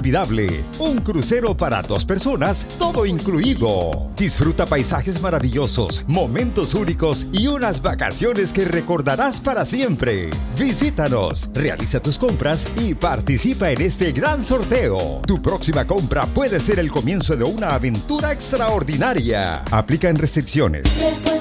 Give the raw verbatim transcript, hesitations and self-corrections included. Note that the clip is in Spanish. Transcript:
inolvidable. Un crucero para dos personas, todo incluido. Disfruta paisajes maravillosos, momentos únicos y unas vacaciones que recordarás para siempre. Visítanos, realiza tus compras y participa en este gran sorteo. Tu próxima compra puede ser el comienzo de una aventura extraordinaria. Aplican restricciones. Después